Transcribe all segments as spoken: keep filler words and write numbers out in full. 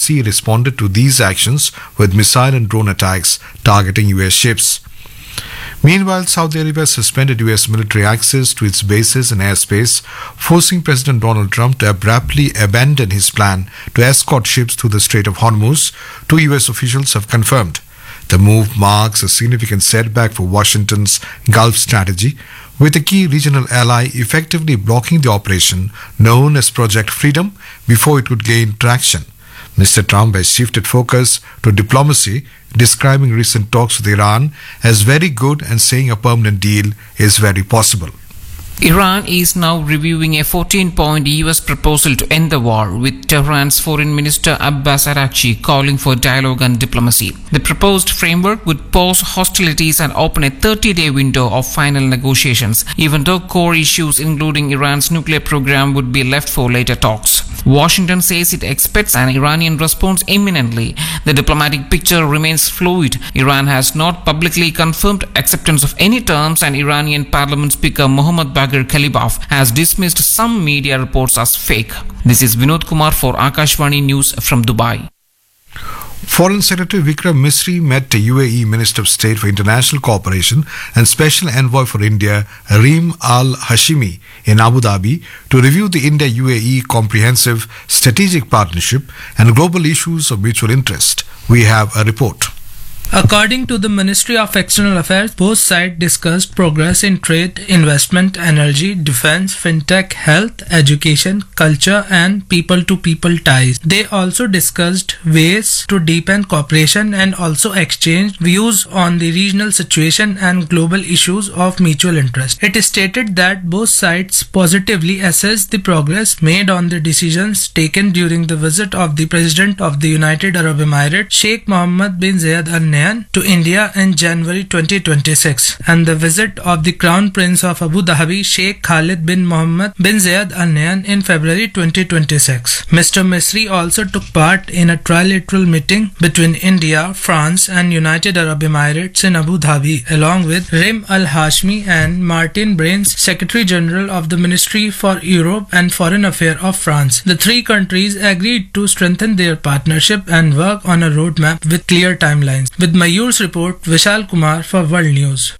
Sea responded to these actions with missile and drone attacks targeting U S ships. Meanwhile, Saudi Arabia suspended U S military access to its bases and airspace, forcing President Donald Trump to abruptly abandon his plan to escort ships through the Strait of Hormuz, two U S officials have confirmed. The move marks a significant setback for Washington's Gulf strategy, with a key regional ally effectively blocking the operation known as Project Freedom before it could gain traction. Mister Trump has shifted focus to diplomacy, describing recent talks with Iran as very good and saying a permanent deal is very possible. Iran is now reviewing a fourteen-point U S proposal to end the war, with Tehran's Foreign Minister Abbas Araghchi calling for dialogue and diplomacy. The proposed framework would pause hostilities and open a thirty-day window of final negotiations, even though core issues including Iran's nuclear program would be left for later talks. Washington says it expects an Iranian response imminently. The diplomatic picture remains fluid. Iran has not publicly confirmed acceptance of any terms, and Iranian Parliament Speaker Mohammad Bagher Khalibaf has dismissed some media reports as fake. This is Vinod Kumar for Akashvani News from Dubai. Foreign Secretary Vikram Misri met U A E Minister of State for International Cooperation and Special Envoy for India Reem Al Hashimi in Abu Dhabi to review the India-U A E Comprehensive Strategic Partnership and global issues of mutual interest. We have a report. According to the Ministry of External Affairs, both sides discussed progress in trade, investment, energy, defense, fintech, health, education, culture, and people-to-people ties. They also discussed ways to deepen cooperation and also exchanged views on the regional situation and global issues of mutual interest. It is stated that both sides positively assessed the progress made on the decisions taken during the visit of the President of the United Arab Emirates, Sheikh Mohammed bin Zayed Al Nahyan, to India in January twenty twenty-six, and the visit of the Crown Prince of Abu Dhabi, Sheikh Khalid bin Mohammed bin Zayed Al Nahyan, in February twenty twenty-six. Mister Misri also took part in a trilateral meeting between India, France, and United Arab Emirates in Abu Dhabi, along with Reem Al Hashmi and Martin Brains, Secretary General of the Ministry for Europe and Foreign Affairs of France. The three countries agreed to strengthen their partnership and work on a roadmap with clear timelines. With Mayur's report, Vishal Kumar for World News.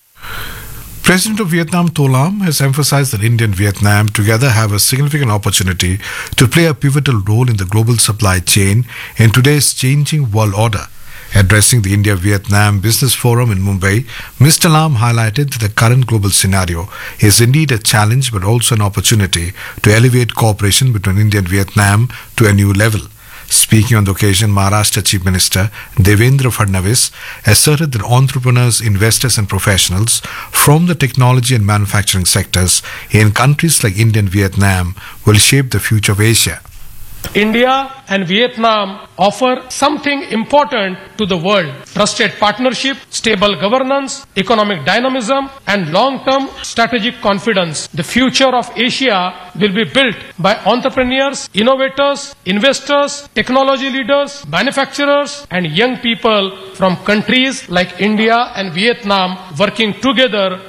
President of Vietnam To Lam has emphasized that India and Vietnam together have a significant opportunity to play a pivotal role in the global supply chain in today's changing world order. Addressing the India-Vietnam Business Forum in Mumbai, Mister Lam highlighted that the current global scenario is indeed a challenge but also an opportunity to elevate cooperation between India and Vietnam to a new level. Speaking on the occasion, Maharashtra Chief Minister Devendra Fadnavis asserted that entrepreneurs, investors and professionals from the technology and manufacturing sectors in countries like India and Vietnam will shape the future of Asia. India and Vietnam offer something important to the world: trusted partnership, stable governance, economic dynamism, and long-term strategic confidence. The future of Asia will be built by entrepreneurs, innovators, investors, technology leaders, manufacturers, and young people from countries like India and Vietnam working together.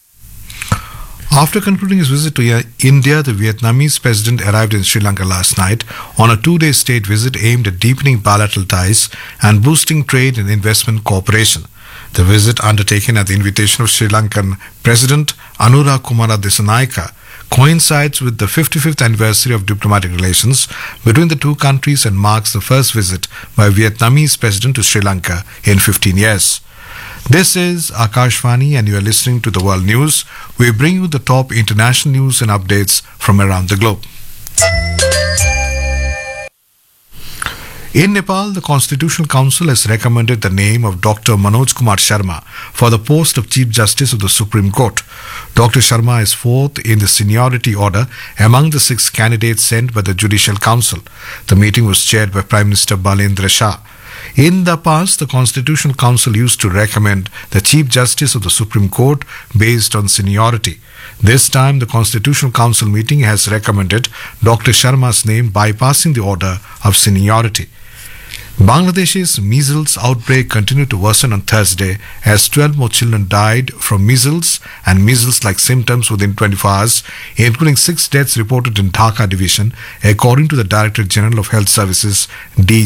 After concluding his visit to India, the Vietnamese president arrived in Sri Lanka last night on a two-day state visit aimed at deepening bilateral ties and boosting trade and investment cooperation. The visit, undertaken at the invitation of Sri Lankan President Anura Kumara Dissanayake, coincides with the fifty-fifth anniversary of diplomatic relations between the two countries and marks the first visit by a Vietnamese president to Sri Lanka in fifteen years. This is Akashvani and you are listening to the World News. We bring you the top international news and updates from around the globe. In Nepal, the Constitutional Council has recommended the name of Doctor Manoj Kumar Sharma for the post of Chief Justice of the Supreme Court. Doctor Sharma is fourth in the seniority order among the six candidates sent by the Judicial Council. The meeting was chaired by Prime Minister Balendra Shah. In the past, the Constitutional Council used to recommend the Chief Justice of the Supreme Court based on seniority. This time, the Constitutional Council meeting has recommended Doctor Sharma's name, bypassing the order of seniority. Bangladesh's measles outbreak continued to worsen on Thursday as twelve more children died from measles and measles-like symptoms within twenty-four hours, including six deaths reported in Dhaka division, according to the Director General of Health Services, D